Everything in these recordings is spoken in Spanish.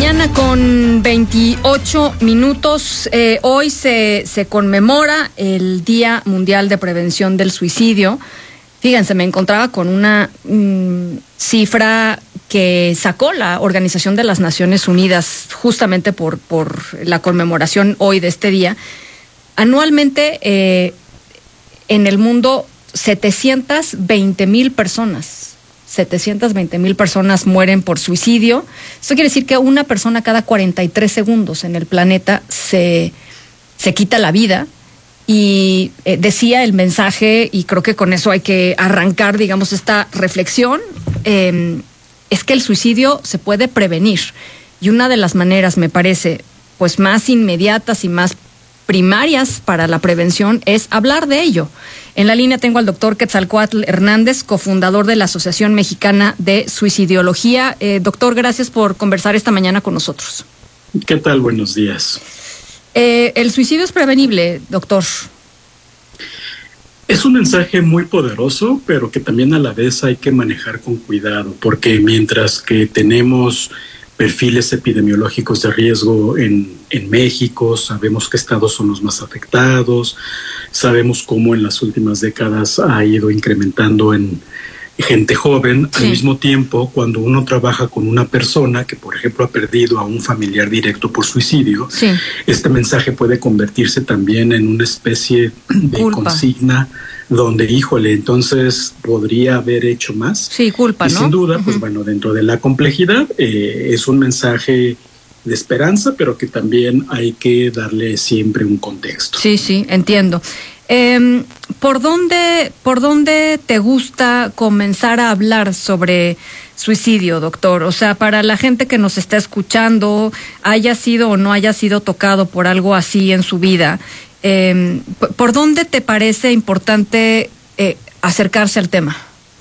mañana con 28 minutos. Hoy se conmemora el Día Mundial de Prevención del Suicidio. Fíjense, me encontraba con una cifra que sacó la Organización de las Naciones Unidas justamente por la conmemoración hoy de este día. Anualmente en el mundo 720,000 personas. 720,000 personas mueren por suicidio. Esto quiere decir que una persona cada 43 segundos en el planeta se quita la vida. Y decía el mensaje, y creo que con eso hay que arrancar, digamos, esta reflexión, es que el suicidio se puede prevenir. Y una de las maneras, me parece, pues más inmediatas y más primarias para la prevención es hablar de ello. En la línea tengo al doctor Quetzalcóatl Hernández, cofundador de la Asociación Mexicana de Suicidología. Doctor, gracias por conversar esta mañana con nosotros. ¿Qué tal? Buenos días. ¿El suicidio es prevenible, doctor? Es un mensaje muy poderoso, pero que también a la vez hay que manejar con cuidado, porque mientras que tenemos perfiles epidemiológicos de riesgo en México, sabemos qué estados son los más afectados, sabemos cómo en las últimas décadas ha ido incrementando en gente joven. Sí. Al mismo tiempo, cuando uno trabaja con una persona que, por ejemplo, ha perdido a un familiar directo por suicidio, sí, este mensaje puede convertirse también en una especie de culpa, consigna donde, híjole, entonces podría haber hecho más. Sí, culpa, y ¿no? Sin duda, pues bueno, dentro de la complejidad es un mensaje de esperanza, pero que también hay que darle siempre un contexto. Sí, sí, entiendo. ¿Por dónde te gusta comenzar a hablar sobre suicidio, doctor? O sea, para la gente que nos está escuchando, haya sido o no haya sido tocado por algo así en su vida, ¿por dónde te parece importante acercarse al tema?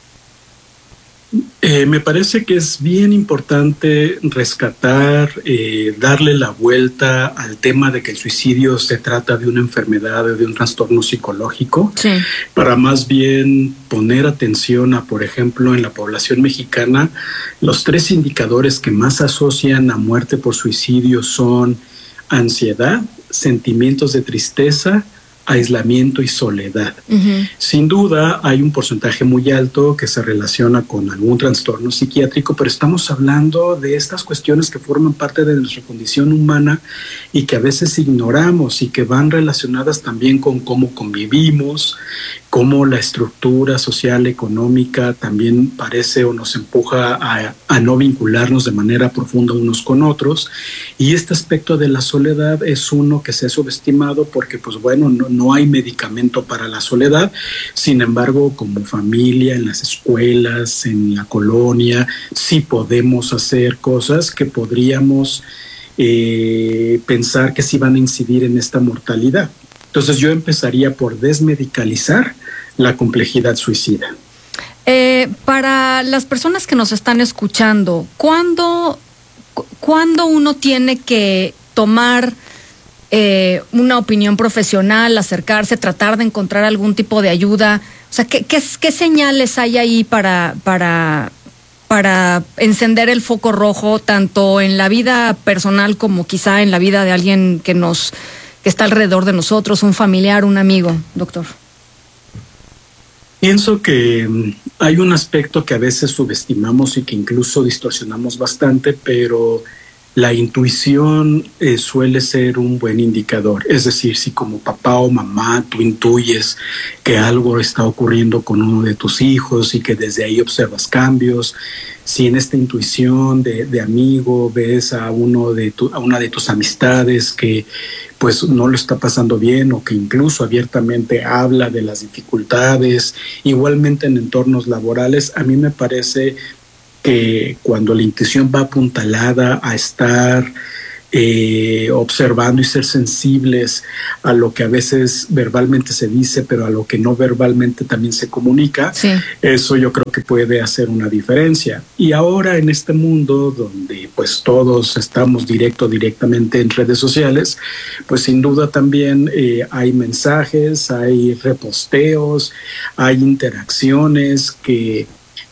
Me parece que es bien importante rescatar, darle la vuelta al tema de que el suicidio se trata de una enfermedad, de un trastorno psicológico, sí, para más bien poner atención a, por ejemplo, en la población mexicana, los 3 indicadores que más asocian a muerte por suicidio son ansiedad, sentimientos de tristeza, aislamiento y soledad. Uh-huh. Sin duda hay un porcentaje muy alto que se relaciona con algún trastorno psiquiátrico, pero estamos hablando de estas cuestiones que forman parte de nuestra condición humana y que a veces ignoramos y que van relacionadas también con cómo convivimos, cómo la estructura social, económica también parece o nos empuja a no vincularnos de manera profunda unos con otros. Y este aspecto de la soledad es uno que se ha subestimado porque, pues bueno, no hay medicamento para la soledad. Sin embargo, como familia, en las escuelas, en la colonia, sí podemos hacer cosas que podríamos pensar que sí van a incidir en esta mortalidad. Entonces yo empezaría por desmedicalizar la complejidad suicida. Para las personas que nos están escuchando, ¿cuándo uno tiene que tomar una opinión profesional, acercarse, tratar de encontrar algún tipo de ayuda? O sea, ¿qué señales hay ahí para encender el foco rojo, tanto en la vida personal como quizá en la vida de alguien que está alrededor de nosotros, un familiar, un amigo, doctor? Pienso que hay un aspecto que a veces subestimamos y que incluso distorsionamos bastante, pero la intuición suele ser un buen indicador. Es decir, si como papá o mamá tú intuyes que algo está ocurriendo con uno de tus hijos y que desde ahí observas cambios, si en esta intuición de amigo ves a una de tus amistades que pues no lo está pasando bien o que incluso abiertamente habla de las dificultades, igualmente en entornos laborales, a mí me parece que cuando la intuición va apuntalada a estar observando y ser sensibles a lo que a veces verbalmente se dice, pero a lo que no verbalmente también se comunica, sí, eso yo creo que puede hacer una diferencia. Y ahora en este mundo donde pues todos estamos directamente en redes sociales, pues sin duda también hay mensajes, hay reposteos, hay interacciones que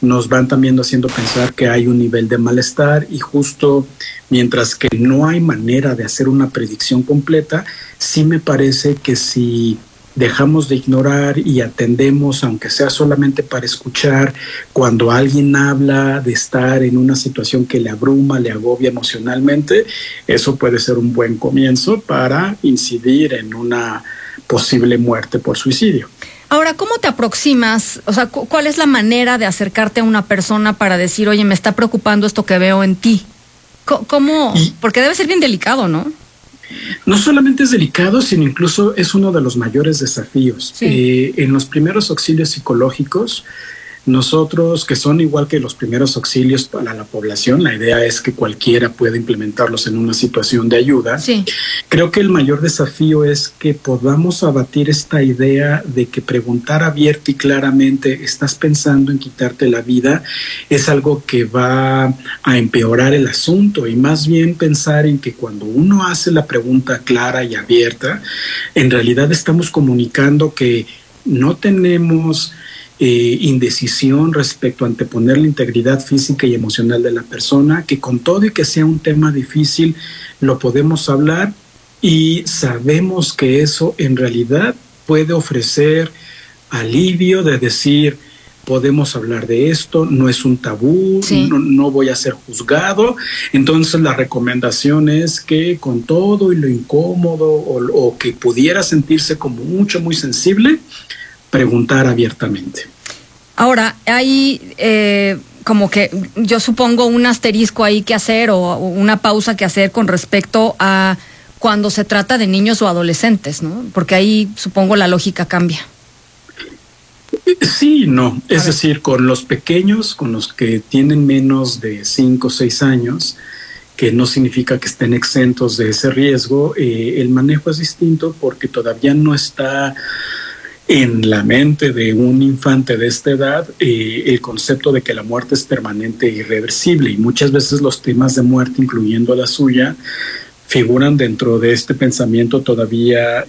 nos van también haciendo pensar que hay un nivel de malestar, y justo mientras que no hay manera de hacer una predicción completa, sí me parece que si dejamos de ignorar y atendemos, aunque sea solamente para escuchar, cuando alguien habla de estar en una situación que le abruma, le agobia emocionalmente, eso puede ser un buen comienzo para incidir en una posible muerte por suicidio. Ahora, ¿cómo te aproximas? O sea, ¿cuál es la manera de acercarte a una persona para decir, oye, me está preocupando esto que veo en ti? ¿Cómo? Porque debe ser bien delicado, ¿no? No solamente es delicado, sino incluso es uno de los mayores desafíos. Sí. En los primeros auxilios psicológicos, nosotros, que son igual que los primeros auxilios para la población, la idea es que cualquiera pueda implementarlos en una situación de ayuda. Sí. Creo que el mayor desafío es que podamos abatir esta idea de que preguntar abierta y claramente, ¿estás pensando en quitarte la vida?, es algo que va a empeorar el asunto, y más bien pensar en que cuando uno hace la pregunta clara y abierta, en realidad estamos comunicando que no tenemos indecisión respecto a anteponer la integridad física y emocional de la persona, que con todo y que sea un tema difícil, lo podemos hablar, y sabemos que eso en realidad puede ofrecer alivio de decir, podemos hablar de esto, no es un tabú, sí. no voy a ser juzgado. Entonces la recomendación es que con todo y lo incómodo o que pudiera sentirse como muy sensible, preguntar abiertamente. Ahora, hay como que yo supongo un asterisco ahí que hacer o una pausa que hacer con respecto a cuando se trata de niños o adolescentes, ¿no? Porque ahí supongo la lógica cambia. Sí, no. Es decir, con los pequeños, con los que tienen menos de 5 o 6 años, que no significa que estén exentos de ese riesgo, el manejo es distinto porque todavía no está en la mente de un infante de esta edad el concepto de que la muerte es permanente e irreversible, y muchas veces los temas de muerte, incluyendo la suya, figuran dentro de este pensamiento todavía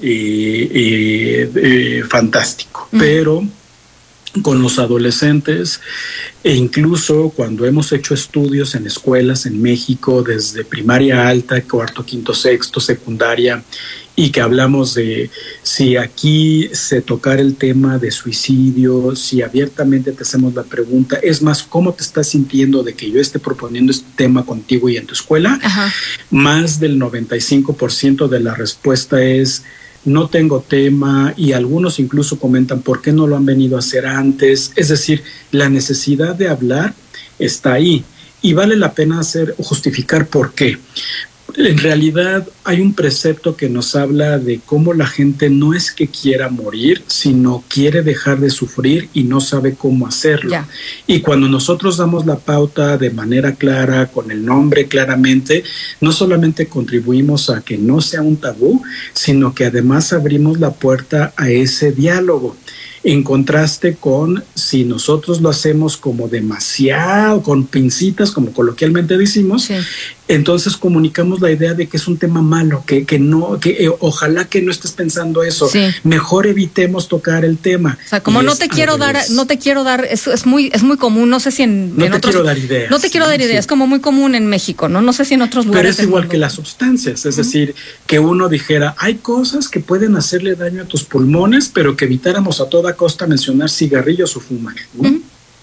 fantástico. Pero con los adolescentes, e incluso cuando hemos hecho estudios en escuelas en México, desde primaria alta, cuarto, quinto, sexto, secundaria, y que hablamos de si aquí se tocara el tema de suicidio, si abiertamente te hacemos la pregunta, es más, ¿cómo te estás sintiendo de que yo esté proponiendo este tema contigo y en tu escuela? Ajá. Más del 95% de la respuesta es no tengo tema, y algunos incluso comentan ¿por qué no lo han venido a hacer antes? Es decir, la necesidad de hablar está ahí, y vale la pena justificar por qué. En realidad hay un precepto que nos habla de cómo la gente no es que quiera morir, sino quiere dejar de sufrir y no sabe cómo hacerlo. Yeah. Y cuando nosotros damos la pauta de manera clara, con el nombre claramente, no solamente contribuimos a que no sea un tabú, sino que además abrimos la puerta a ese diálogo. En contraste con si nosotros lo hacemos como demasiado, con pincitas, como coloquialmente decimos, sí. Entonces comunicamos la idea de que es un tema malo, que ojalá que no estés pensando eso, sí. Mejor evitemos tocar el tema. O sea, como no te quiero dar, es muy común, no sé si en otros, quiero dar ideas. No te quiero dar ideas, sí. Como muy común en México, ¿no? No sé si en otros lugares. Pero es igual que las sustancias, es decir, que uno dijera, hay cosas que pueden hacerle daño a tus pulmones, pero que evitáramos a toda costa mencionar cigarrillos o fumar, ¿no?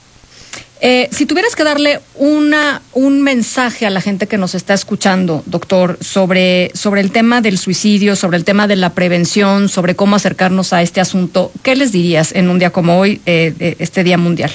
Si tuvieras que darle un mensaje a la gente que nos está escuchando, doctor, sobre el tema del suicidio, sobre el tema de la prevención, sobre cómo acercarnos a este asunto, ¿qué les dirías en un día como hoy, este Día Mundial?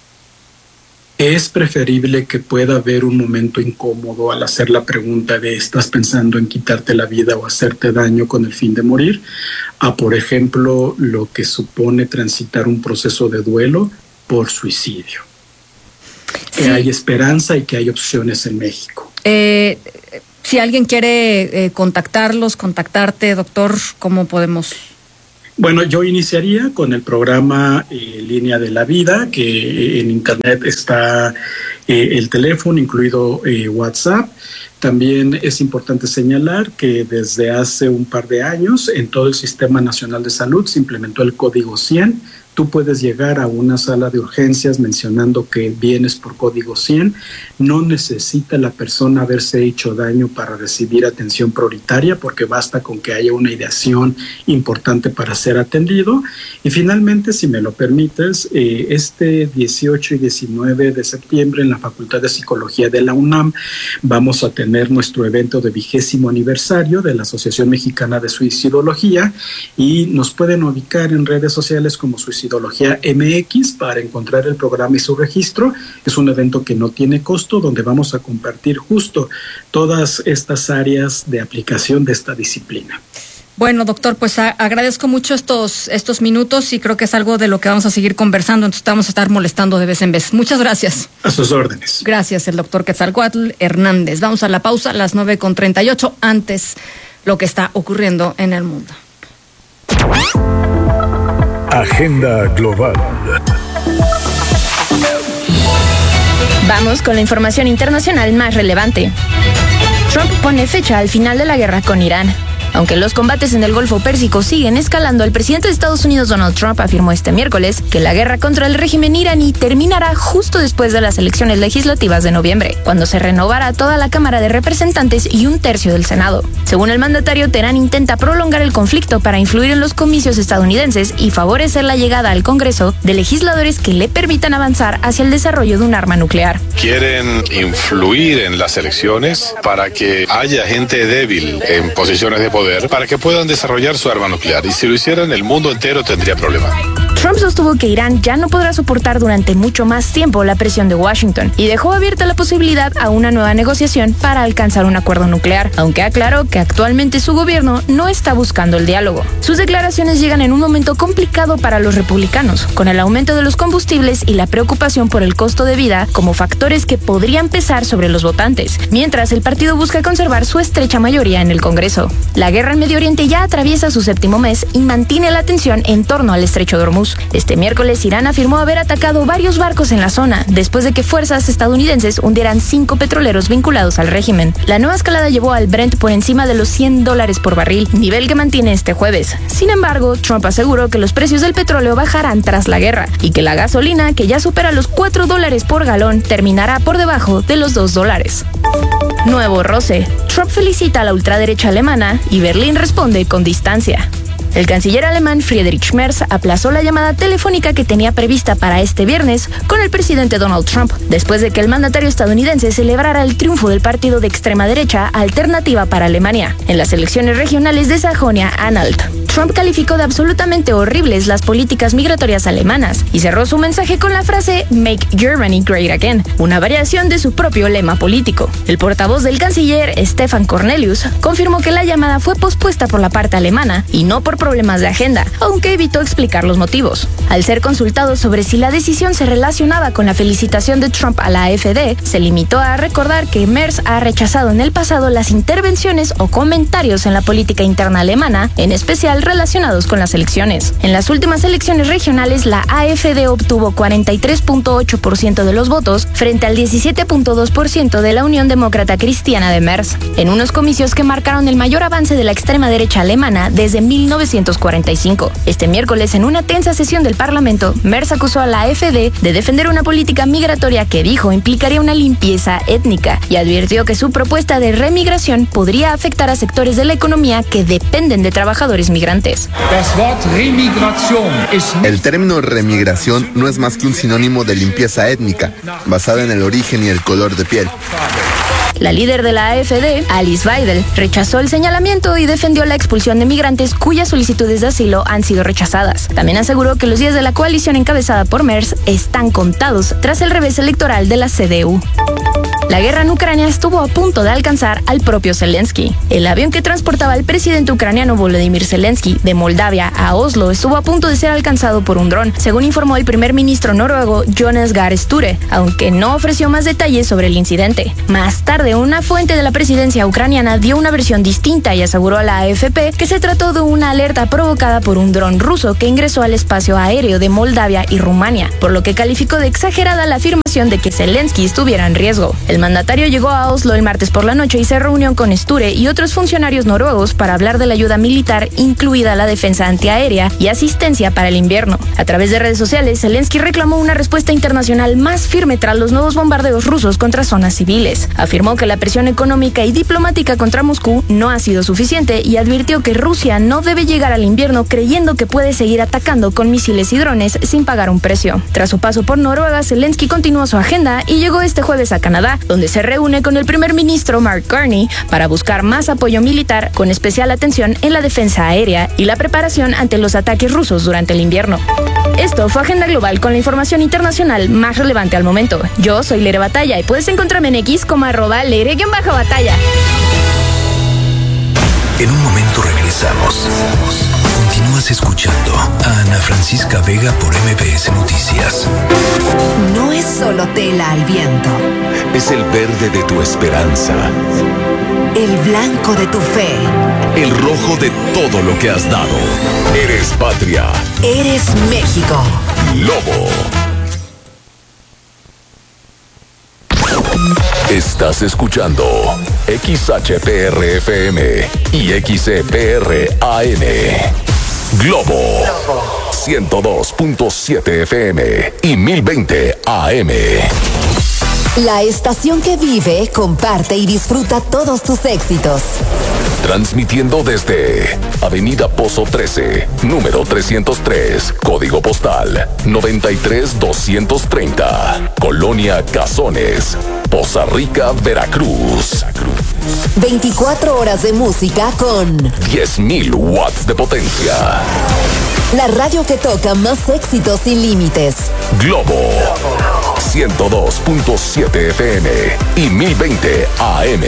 Es preferible que pueda haber un momento incómodo al hacer la pregunta de ¿estás pensando en quitarte la vida o hacerte daño con el fin de morir? A, por ejemplo, lo que supone transitar un proceso de duelo por suicidio. Que sí. Hay esperanza y que hay opciones en México. Si alguien quiere contactarte, doctor, ¿cómo podemos? Bueno, yo iniciaría con el programa Línea de la Vida, que en internet está el teléfono, incluido WhatsApp. También es importante señalar que desde hace un par de años en todo el Sistema Nacional de Salud se implementó el Código 100 Tú puedes llegar a una sala de urgencias mencionando que vienes por código 100. No necesita la persona haberse hecho daño para recibir atención prioritaria, porque basta con que haya una ideación importante para ser atendido. Y finalmente, si me lo permites, este 18 y 19 de septiembre en la Facultad de Psicología de la UNAM vamos a tener nuestro evento de 20º aniversario de la Asociación Mexicana de Suicidología, y nos pueden ubicar en redes sociales como Suicidología MX para encontrar el programa y su registro. Es un evento que no tiene costo, donde vamos a compartir justo todas estas áreas de aplicación de esta disciplina. Bueno, doctor, pues agradezco mucho estos minutos y creo que es algo de lo que vamos a seguir conversando, entonces vamos a estar molestando de vez en vez. Muchas gracias. A sus órdenes. Gracias, el doctor Quetzalcóatl Hernández. Vamos a la pausa a las 9:38, antes lo que está ocurriendo en el mundo. Agenda Global. Vamos con la información internacional más relevante. Trump pone fecha al final de la guerra con Irán. Aunque los combates en el Golfo Pérsico siguen escalando, el presidente de Estados Unidos, Donald Trump, afirmó este miércoles que la guerra contra el régimen iraní terminará justo después de las elecciones legislativas de noviembre, cuando se renovará toda la Cámara de Representantes y 1/3 del Senado. Según el mandatario, Teherán intenta prolongar el conflicto para influir en los comicios estadounidenses y favorecer la llegada al Congreso de legisladores que le permitan avanzar hacia el desarrollo de un arma nuclear. Quieren influir en las elecciones para que haya gente débil en posiciones de poder, para que puedan desarrollar su arma nuclear. Y si lo hicieran, el mundo entero tendría problemas. Trump sostuvo que Irán ya no podrá soportar durante mucho más tiempo la presión de Washington y dejó abierta la posibilidad a una nueva negociación para alcanzar un acuerdo nuclear, aunque aclaró que actualmente su gobierno no está buscando el diálogo. Sus declaraciones llegan en un momento complicado para los republicanos, con el aumento de los combustibles y la preocupación por el costo de vida como factores que podrían pesar sobre los votantes, mientras el partido busca conservar su estrecha mayoría en el Congreso. La guerra en Medio Oriente ya atraviesa su 7º mes y mantiene la tensión en torno al estrecho de Hormuz. Este miércoles, Irán afirmó haber atacado varios barcos en la zona, después de que fuerzas estadounidenses hundieran 5 petroleros vinculados al régimen. La nueva escalada llevó al Brent por encima de los $100 por barril, nivel que mantiene este jueves. Sin embargo, Trump aseguró que los precios del petróleo bajarán tras la guerra y que la gasolina, que ya supera los $4 por galón, terminará por debajo de los $2. Nuevo roce. Trump felicita a la ultraderecha alemana y Berlín responde con distancia. El canciller alemán Friedrich Merz aplazó la llamada telefónica que tenía prevista para este viernes con el presidente Donald Trump, después de que el mandatario estadounidense celebrara el triunfo del partido de extrema derecha Alternativa para Alemania en las elecciones regionales de Sajonia-Anhalt. Trump calificó de absolutamente horribles las políticas migratorias alemanas y cerró su mensaje con la frase "Make Germany Great Again", una variación de su propio lema político. El portavoz del canciller, Stefan Cornelius, confirmó que la llamada fue pospuesta por la parte alemana y no por problemas de agenda, aunque evitó explicar los motivos. Al ser consultado sobre si la decisión se relacionaba con la felicitación de Trump a la AfD, se limitó a recordar que Merz ha rechazado en el pasado las intervenciones o comentarios en la política interna alemana, en especial relacionados con las elecciones. En las últimas elecciones regionales, la AfD obtuvo 43.8% de los votos frente al 17.2% de la Unión Demócrata Cristiana de Merz, en unos comicios que marcaron el mayor avance de la extrema derecha alemana desde 1945. Este miércoles, en una tensa sesión del Parlamento, Merz acusó a la AfD de defender una política migratoria que dijo implicaría una limpieza étnica y advirtió que su propuesta de remigración podría afectar a sectores de la economía que dependen de trabajadores migrantes. El término remigración no es más que un sinónimo de limpieza étnica, basada en el origen y el color de piel. La líder de la AfD, Alice Weidel, rechazó el señalamiento y defendió la expulsión de migrantes cuyas solicitudes de asilo han sido rechazadas. También aseguró que los días de la coalición encabezada por Merz están contados tras el revés electoral de la CDU. La guerra en Ucrania estuvo a punto de alcanzar al propio Zelensky. El avión que transportaba al presidente ucraniano Volodymyr Zelensky de Moldavia a Oslo estuvo a punto de ser alcanzado por un dron, según informó el primer ministro noruego Jonas Gahr Støre, aunque no ofreció más detalles sobre el incidente. Más tarde, tarde, una fuente de la presidencia ucraniana dio una versión distinta y aseguró a la AFP que se trató de una alerta provocada por un dron ruso que ingresó al espacio aéreo de Moldavia y Rumania, por lo que calificó de exagerada la afirmación de que Zelensky estuviera en riesgo. El mandatario llegó a Oslo el martes por la noche y se reunió con Sture y otros funcionarios noruegos para hablar de la ayuda militar, incluida la defensa antiaérea y asistencia para el invierno. A través de redes sociales, Zelensky reclamó una respuesta internacional más firme tras los nuevos bombardeos rusos contra zonas civiles. Afirmó que la presión económica y diplomática contra Moscú no ha sido suficiente y advirtió que Rusia no debe llegar al invierno creyendo que puede seguir atacando con misiles y drones sin pagar un precio. Tras su paso por Noruega, Zelensky continuó su agenda y llegó este jueves a Canadá, donde se reúne con el primer ministro Mark Carney para buscar más apoyo militar, con especial atención en la defensa aérea y la preparación ante los ataques rusos durante el invierno. Esto fue Agenda Global con la información internacional más relevante al momento. Yo soy Lere Batalla y puedes encontrarme en X como @Lere_Batalla. En un momento regresamos. Continúas escuchando a Ana Francisca Vega por MBS Noticias. No es solo tela al viento. Es el verde de tu esperanza. El blanco de tu fe. El rojo de todo lo que has dado. Eres patria. Eres México. Lobo. Estás escuchando XHPR-FM y XCPR-AM. Globo 102.7 FM y 1020 AM. La estación que vive, comparte y disfruta todos tus éxitos. Transmitiendo desde Avenida Pozo 13, número 303, código postal 93230, Colonia Cazones, Poza Rica, Veracruz. 24 horas de música con 10.000 watts de potencia. La radio que toca más éxitos sin límites. Globo 102.7 FM y 1020 AM.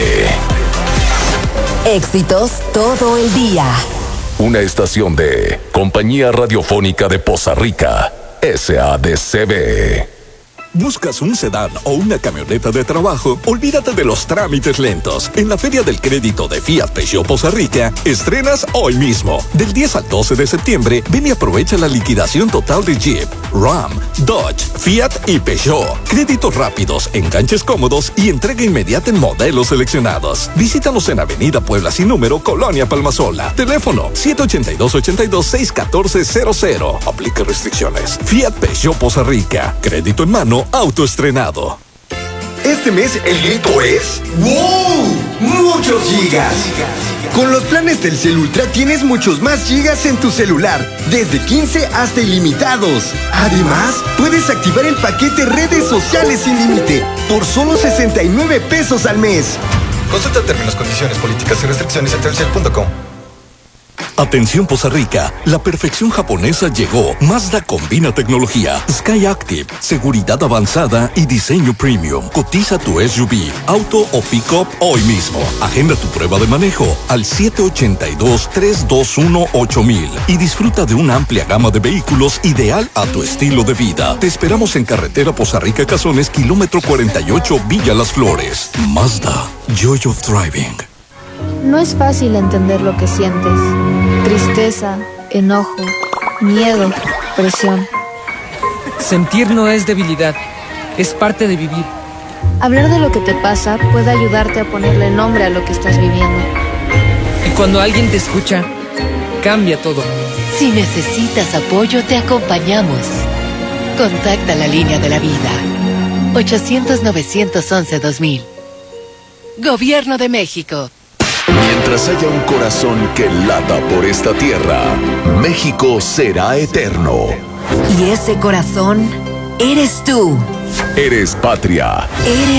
Éxitos todo el día. Una estación de Compañía Radiofónica de Poza Rica, SADCB. ¿Buscas un sedán o una camioneta de trabajo? Olvídate de los trámites lentos. En la Feria del Crédito de Fiat Peugeot Poza Rica, estrenas hoy mismo. Del 10 al 12 de septiembre, ven y aprovecha la liquidación total de Jeep, Ram, Dodge, Fiat y Peugeot. Créditos rápidos, enganches cómodos y entrega inmediata en modelos seleccionados. Visítanos en Avenida Puebla sin número, Colonia Palmasola. Teléfono 782-82-61400. Aplica restricciones. Fiat Peugeot Poza Rica. Crédito en mano, autoestrenado. Este mes el grito es ¡wow! ¡Muchos gigas! Con los planes Telcel Ultra tienes muchos más gigas en tu celular, desde 15 hasta ilimitados. Además, puedes activar el paquete redes sociales sin límite por solo 69 pesos al mes. Consulta términos, condiciones, políticas y restricciones en telcel.com. Atención Poza Rica, la perfección japonesa llegó. Mazda combina tecnología, Sky Active, seguridad avanzada y diseño premium. Cotiza tu SUV, auto o pick-up hoy mismo. Agenda tu prueba de manejo al 782-321-8000 y disfruta de una amplia gama de vehículos ideal a tu estilo de vida. Te esperamos en carretera Poza Rica Cazones, kilómetro 48, Villa Las Flores. Mazda, Joy of Driving. No es fácil entender lo que sientes. Tristeza, enojo, miedo, presión. Sentir no es debilidad, es parte de vivir. Hablar de lo que te pasa puede ayudarte a ponerle nombre a lo que estás viviendo. Y cuando alguien te escucha, cambia todo. Si necesitas apoyo, te acompañamos. Contacta la línea de la vida. 800-911-2000. Gobierno de México. Mientras haya un corazón que lata por esta tierra, México será eterno. Y ese corazón eres tú. Eres patria. Eres